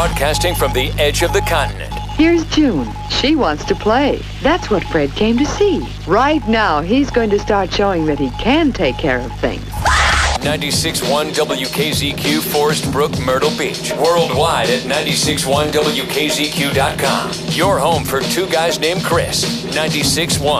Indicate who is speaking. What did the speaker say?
Speaker 1: Broadcasting from the edge of the continent.
Speaker 2: Here's June. She wants to play. That's what Fred came to see. Right now, he's going to start showing that he can take care of things.
Speaker 1: 96.1 WKZQ, Forest Brook, Myrtle Beach. Worldwide at 96.1WKZQ.com. Your home for two guys named Chris. 96.1